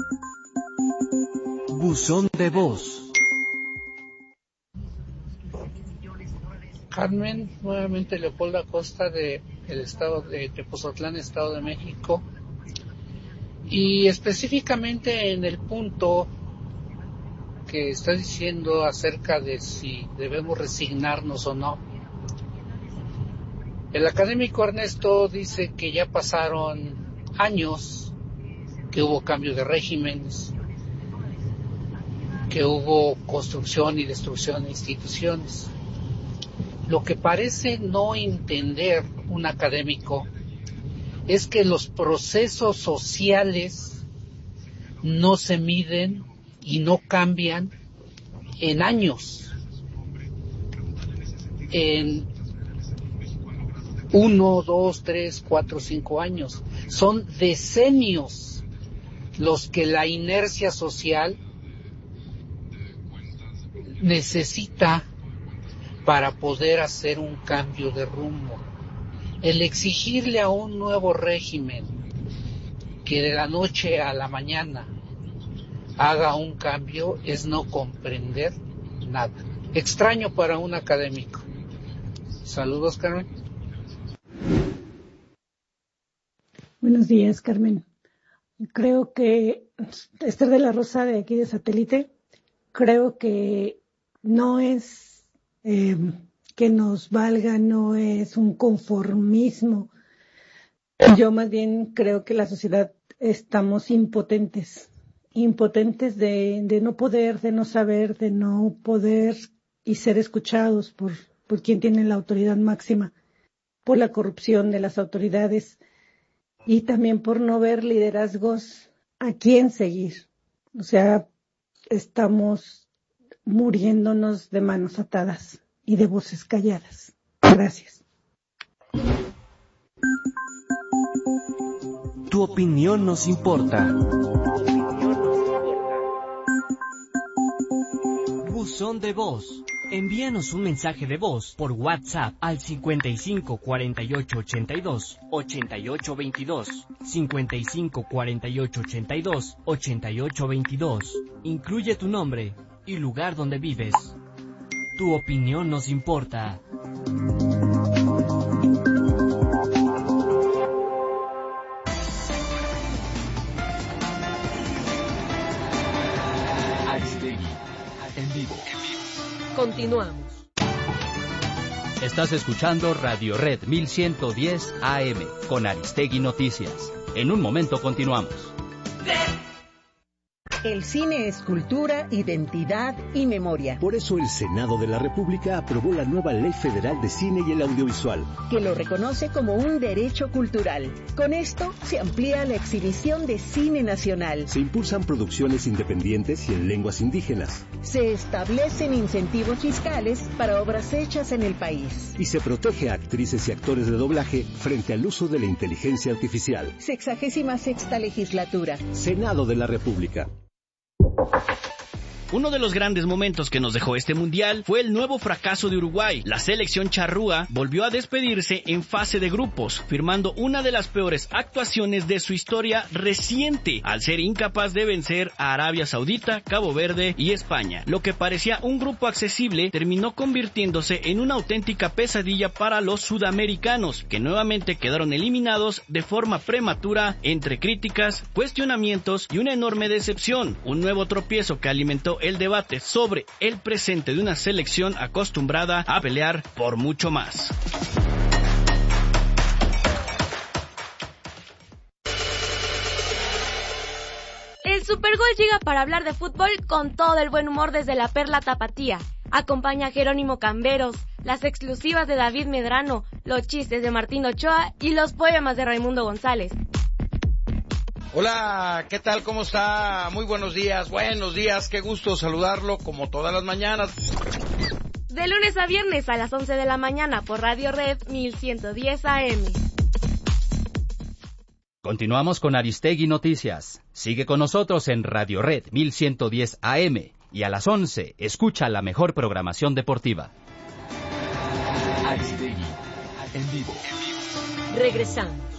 Buzón de voz. Carmen, nuevamente Leopoldo Acosta del estado de Tepozotlán, Estado de México, y específicamente en el punto que está diciendo acerca de si debemos resignarnos o no. El académico Ernesto dice que ya pasaron años, que hubo cambio de regímenes, que hubo construcción y destrucción de instituciones. Lo que parece no entender un académico es que los procesos sociales no se miden y no cambian en años, en 1, 2, 3, 4, 5 años. Son decenios los que la inercia social necesita para poder hacer un cambio de rumbo. El exigirle a un nuevo régimen que de la noche a la mañana haga un cambio es no comprender nada. Extraño para un académico. Saludos, Carmen. Buenos días, Carmen. Creo que Esther de la Rosa, de aquí de Satélite, creo que no es que nos valga, no es un conformismo. Yo más bien creo que la sociedad estamos impotentes de no poder, de no saber, de no poder y ser escuchados por quien tiene la autoridad máxima, por la corrupción de las autoridades y también por no ver liderazgos a quién seguir. O sea, estamos muriéndonos de manos atadas y de voces calladas. Gracias. Tu opinión nos importa. Buzón de voz. Envíanos un mensaje de voz por WhatsApp al 55 48 82 88 22, 55 48 82 88 22. Incluye tu nombre y lugar donde vives. Tu opinión nos importa. Aristegui, en vivo. Continuamos. Estás escuchando Radio Red 1110 AM con Aristegui Noticias. En un momento continuamos. El cine es cultura, identidad y memoria. Por eso el Senado de la República aprobó la nueva Ley Federal de Cine y el Audiovisual, que lo reconoce como un derecho cultural. Con esto se amplía la exhibición de cine nacional. Se impulsan producciones independientes y en lenguas indígenas. Se establecen incentivos fiscales para obras hechas en el país. Y se protege a actrices y actores de doblaje frente al uso de la inteligencia artificial. 66ª legislatura. Senado de la República. Uno de los grandes momentos que nos dejó este mundial fue el nuevo fracaso de Uruguay. La selección charrúa volvió a despedirse en fase de grupos, firmando una de las peores actuaciones de su historia reciente, al ser incapaz de vencer a Arabia Saudita, Cabo Verde y España. Lo que parecía un grupo accesible terminó convirtiéndose en una auténtica pesadilla para los sudamericanos, que nuevamente quedaron eliminados de forma prematura entre críticas, cuestionamientos y una enorme decepción. Un nuevo tropiezo que alimentó el debate sobre el presente de una selección acostumbrada a pelear por mucho más. El Supergol llega para hablar de fútbol con todo el buen humor desde la Perla Tapatía. Acompaña a Jerónimo Camberos, las exclusivas de David Medrano, los chistes de Martín Ochoa y los poemas de Raimundo González. Hola, ¿qué tal? ¿Cómo está? Muy buenos días, qué gusto saludarlo como todas las mañanas. De lunes a viernes a las 11 de la mañana por Radio Red 1110 AM. Continuamos con Aristegui Noticias. Sigue con nosotros en Radio Red 1110 AM y a las 11 escucha la mejor programación deportiva. Aristegui, en vivo. Regresamos.